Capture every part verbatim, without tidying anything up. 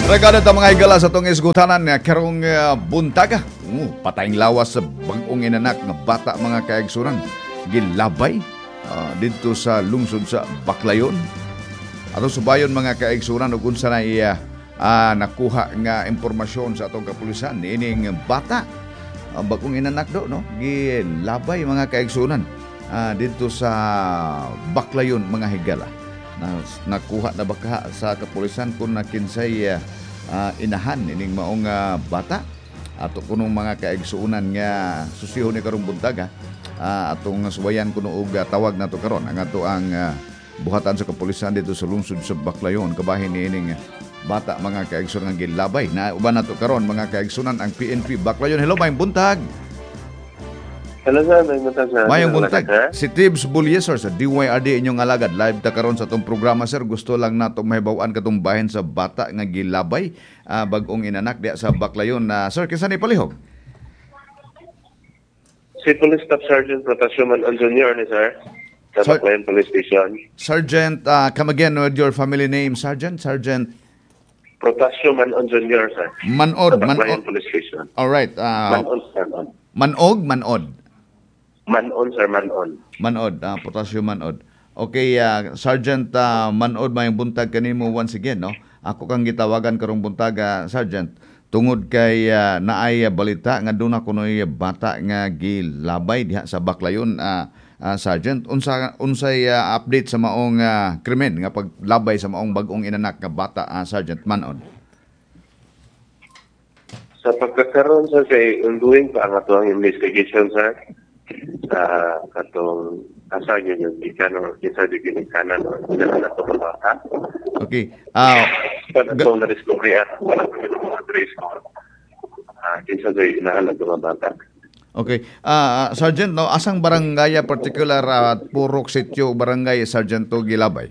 Regalo ta mga higala sa itong isgutanan nga karong uh, buntaga. Uh, patayng lawas sa bagong inanak nga bata mga kaigsunan. Gilabay uh, dito sa lungsod sa Baclayon. Ato subayon mga kaigsunan ug unsa na iya uh, nakuha nga impormasyon sa atong kapulisan ining bata. Ang uh, bagong inanak do no gilabay mga kaigsunan uh, dito sa Baclayon mga higala. Na, nakuha na baka sa kapulisan kung nakinsay uh, uh, inahan ining maong uh, bata ato kunong mga kaigsuunan nga susiho ni karong buntaga uh, atong suwayan kuno og uh, tawag nato karon ang ato ang uh, buhatan sa kapulisan dito sa lungsod sa Baclayon kabahin ni ining bata mga kaigsuunan nga gilabay na uban nato karon mga kaigsuunan ang P N P Baclayon. Hello, mayong buntag. Hello sir, may buntag sir. Mayong buntag. Si Tibbs Bulyeser sa D Y R D inyong alagad. Live ta karon sa atong programa sir. Gusto lang nato mahibaw-an katong bahin sa bata nga gilabay uh, bag-ong inanak diya sa Baclayon. Uh, sir, kinsa ni palihog? Si Police Staff Sergeant Protasio Junior ni sir. Sa Sir- Baclayon Police Station. Sergeant, uh, come again with your family name, Sergeant. Sergeant Protasio Junior sir. Manod. Sa Baclayon Manod. Police Station. All right. Uh, Manon, manon. Manog, Manod. Manon sir, manon. Manod, uh, Potasio Manod. Okay, uh, Sergeant uh, Manod, mayong buntag kanimo once again, no? Ako kang gitawagan karong buntag, uh, Sergeant. Tungod kay uh, naay uh, balita nga doon ako noy bata nga gilabay diha sa Baclayon, uh, uh, Sergeant. Unsa unsay uh, update sa maong uh, krimen nga paglabay sa maong bag-ong inanak nga bata, uh, Sergeant Manod? Sa pagkakaroon sir kay ongoing pa ang atong investigation sir. Sa katong asa yun yung ikan o isa di ginikanan o inahan na itong bata. Okay. Uh, Sa itong na-discovery at wala ko yung mga trace ko. Kinsa di inahan na itong bata. Okay. Uh, Sergeant, no, asang barangay particular uh, Purok Sitio barangay Sergeant to gilabay?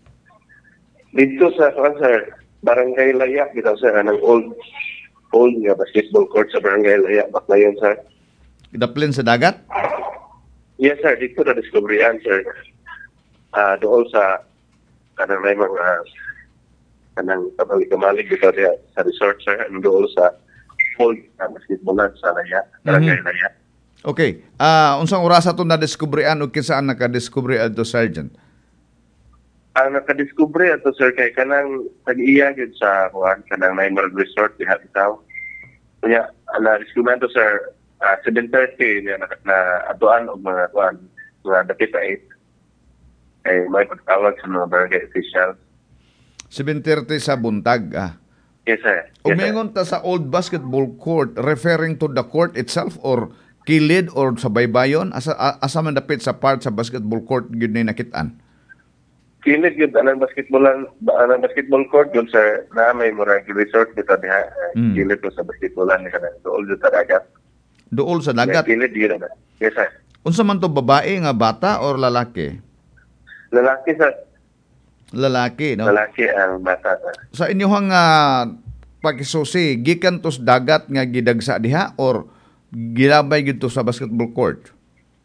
Dito sa kan sir, Barangay Layak dito sir, anang old old nga basketball court sa Barangay Layak, Baclayon sir. Daplin sa dagat? Yes sir, dito na discovery yan sir. Ah, doon sa kanang may mga kanang kabalik-kamalig dito diya sa resort sir, ano doon sa old uh, basketballan sa Layak, Barangay Mhm. Layak. Okay. Ah, unsang oras ato na diskubrian o kinsaan naka-discovery adto, Sergeant? Ang nakadiscovery ato sir kay kanang tag-iya gyud sa kuan kanang Naimar Resort diha bitaw. Kunya ana discovery ato sir uh, seven thirty na, na, na atuan og mga kuan mga dapit sa eight. Eh may pagtawag sa mga barangay officials. seven thirty sa buntag. Ah. Yes sir. Yes, sir. Umingon ta sa old basketball court referring to the court itself or kilid or sa baybayon? Asa, a- asa man dapit sa part sa basketball court gyud ni nakitaan? Kilid gyud anang basketballan ba anang basketball court gyud sir na may murag resort dito diha. Mm. Kilid ko sa basketballan ni kanang dool jud sa dagat. Dool sa dagat. Kilid gyud na. Yes sir. Unsa man to, babae nga bata or lalaki? Lalaki sa Lalaki, no? lalaki ang bata sir. Sa inyohang uh, pagsusi, gikan tos dagat nga gidagsa diha or gilabay gyud to sa basketball court?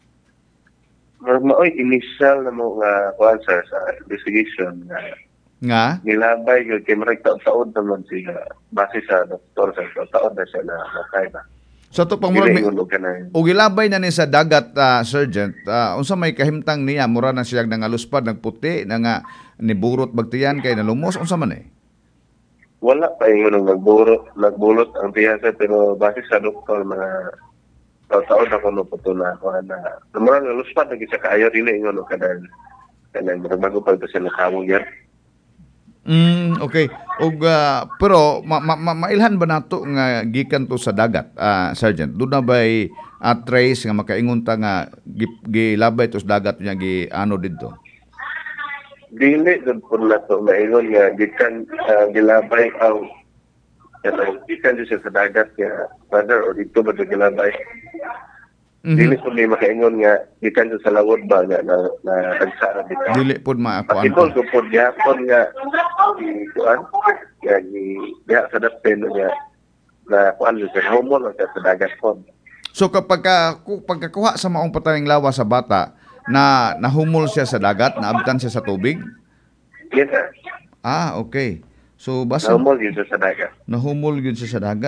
Mas maoy initial na mo nga kuan sir sa investigation nga Nga? nilabay gyud kay marag taon-taon naman siya base sa doktor sa taon na siya na matay ba. Sa to pang Dili murag ulo ka na. o gilabay na ni sa dagat, uh, Sergeant, uh, unsa may kahimtang niya mura na siya nangaluspad nagputi na nga niburot bagtiyan kay nalumos unsa man eh? Wala pa yung nagbulot, nagbulot ang tiyan sir pero base sa doktor mga taon na kuno puto na ako na naman na luspad lagi sa kaayo dili ingon ka na kanang bago pa ito siya nakawong yan. Mm, okay. Og uh, pero ma- ma- ma- mailhan ba nato nga gikan to sa dagat, uh, Sergeant? Doon na ba'y uh, trace nga makaingon ta nga gi- gilabay to sa dagat niya gi ano didto? Dili dun po na to maingon nga gikan uh, gilabay ang kanang gikan siya sa dagat nga brother or dito ba ito gilabay. Mhm. Dili po may makaingon nga gikan siya sa lawod ba nga na na nagsara dito. Dili pod maakuan Pakitol ko. ko po gyapon nga i kuan nga ni diha sa dapen nga na kuan sa homol sa dagat po. So kapag ka, ku- pagkakuha sa maong patayng lawas sa bata na nahumol siya sa dagat, naabtan siya sa tubig? Yes sir. Ah, okay. So basa Normal yun siya sa dagat. nahumol gyud siya sa dagat.